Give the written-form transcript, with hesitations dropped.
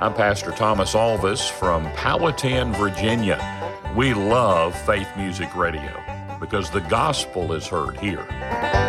I'm Pastor Thomas Alvis from Powhatan, Virginia. We love Faith Music Radio because the gospel is heard here.